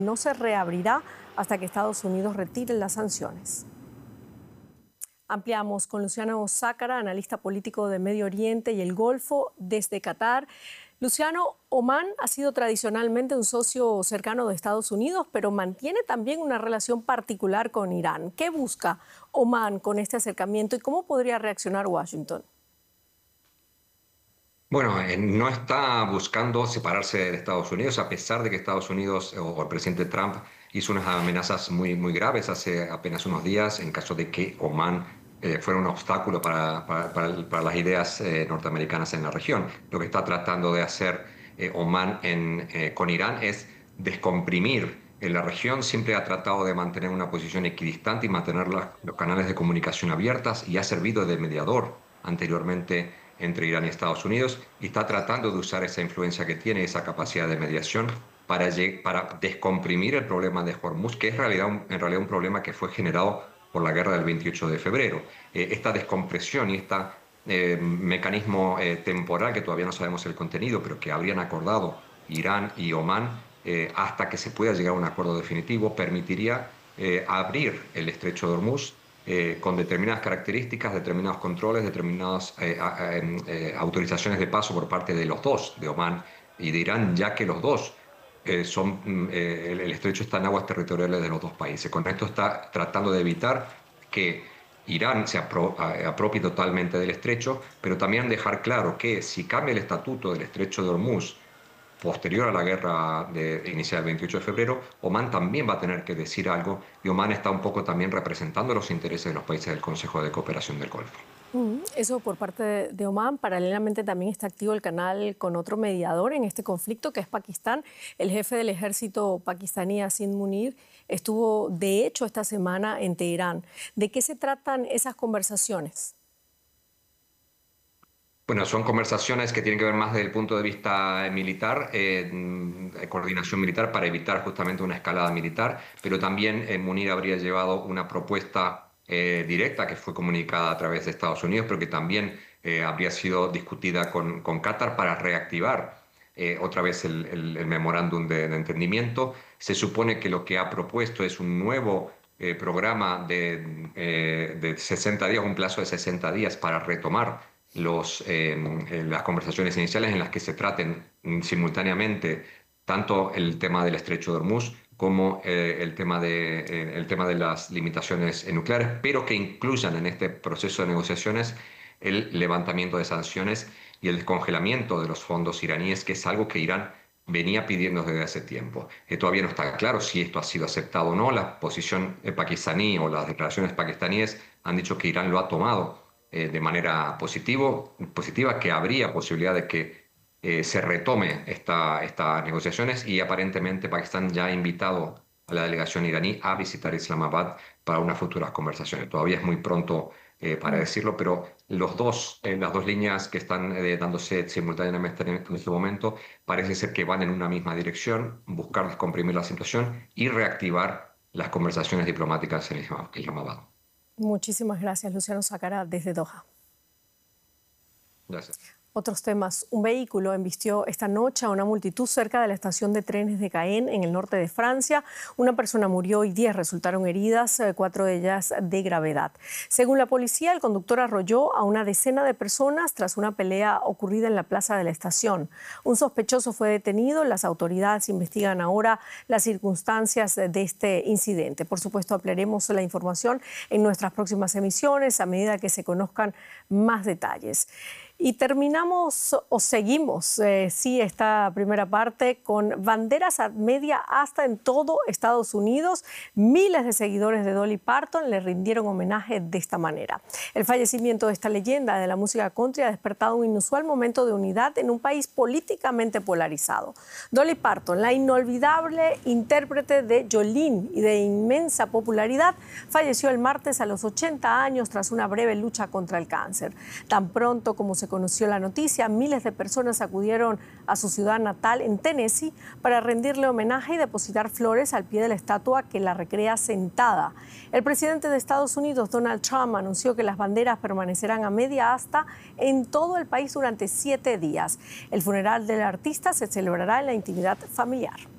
no se reabrirá hasta que Estados Unidos retire las sanciones. Ampliamos con Luciano Zácara, analista político de Medio Oriente y el Golfo desde Qatar. Luciano, Omán ha sido tradicionalmente un socio cercano de Estados Unidos, pero mantiene también una relación particular con Irán. ¿Qué busca Omán con este acercamiento y cómo podría reaccionar Washington? Bueno, no está buscando separarse de Estados Unidos, a pesar de que Estados Unidos o el presidente Trump hizo unas amenazas muy graves hace apenas unos días en caso de que Omán fuera un obstáculo para las ideas norteamericanas en la región. Lo que está tratando de hacer Omán con Irán es descomprimir. En la región siempre ha tratado de mantener una posición equidistante y mantener los canales de comunicación abiertas y ha servido de mediador anteriormente entre Irán y Estados Unidos y está tratando de usar esa influencia que tiene, esa capacidad de mediación para descomprimir el problema de Hormuz, que es en realidad un problema que fue generado por la guerra del 28 de febrero. Esta descompresión y este mecanismo temporal, que todavía no sabemos el contenido, pero que habrían acordado Irán y Omán, hasta que se pueda llegar a un acuerdo definitivo, permitiría abrir el estrecho de Hormuz con determinadas características, determinados controles, determinadas autorizaciones de paso por parte de los dos, de Omán y de Irán, ya que los dos el estrecho está en aguas territoriales de los dos países. Con esto está tratando de evitar que Irán se apropie totalmente del estrecho, pero también dejar claro que si cambia el estatuto del estrecho de Hormuz posterior a la guerra inicial el 28 de febrero, Omán también va a tener que decir algo y Omán está un poco también representando los intereses de los países del Consejo de Cooperación del Golfo. Eso por parte de Omán. Paralelamente también está activo el canal con otro mediador en este conflicto, que es Pakistán. El jefe del ejército pakistaní, Asim Munir, estuvo de hecho esta semana en Teherán. ¿De qué se tratan esas conversaciones? Bueno, son conversaciones que tienen que ver más desde el punto de vista militar, coordinación militar para evitar justamente una escalada militar, pero también Munir habría llevado una propuesta directa que fue comunicada a través de Estados Unidos, pero que también habría sido discutida con Qatar para reactivar otra vez el memorándum de entendimiento. Se supone que lo que ha propuesto es un nuevo programa de 60 días, un plazo de 60 días para retomar las conversaciones iniciales en las que se traten simultáneamente tanto el tema del estrecho de Hormuz como el tema de las limitaciones nucleares, pero que incluyan en este proceso de negociaciones el levantamiento de sanciones y el descongelamiento de los fondos iraníes, que es algo que Irán venía pidiendo desde hace tiempo. Todavía no está claro si esto ha sido aceptado o no. La posición pakistaní o las declaraciones pakistaníes han dicho que Irán lo ha tomado de manera positiva, que habría posibilidad de que se retome estas negociaciones y aparentemente Pakistán ya ha invitado a la delegación iraní a visitar Islamabad para unas futuras conversaciones. Todavía es muy pronto para decirlo, pero las dos líneas que están dándose simultáneamente en este momento parece ser que van en una misma dirección, buscar descomprimir la situación y reactivar las conversaciones diplomáticas en Islamabad. Muchísimas gracias, Luciano Zácara, desde Doha. Gracias. Otros temas. Un vehículo embistió esta noche a una multitud cerca de la estación de trenes de Caen, en el norte de Francia. Una persona murió y 10 resultaron heridas, 4 de ellas de gravedad. Según la policía, el conductor arrolló a una decena de personas tras una pelea ocurrida en la plaza de la estación. Un sospechoso fue detenido. Las autoridades investigan ahora las circunstancias de este incidente. Por supuesto, ampliaremos la información en nuestras próximas emisiones a medida que se conozcan más detalles. Y terminamos o seguimos, esta primera parte con banderas a media asta en todo Estados Unidos. Miles de seguidores de Dolly Parton le rindieron homenaje de esta manera. El fallecimiento de esta leyenda de la música country ha despertado un inusual momento de unidad en un país políticamente polarizado. Dolly Parton, la inolvidable intérprete de Jolene y de inmensa popularidad, falleció el martes a los 80 años tras una breve lucha contra el cáncer. Tan pronto como se conoció la noticia, miles de personas acudieron a su ciudad natal en Tennessee para rendirle homenaje y depositar flores al pie de la estatua que la recrea sentada. El presidente de Estados Unidos, Donald Trump, anunció que las banderas permanecerán a media asta en todo el país durante 7 días. El funeral del artista se celebrará en la intimidad familiar.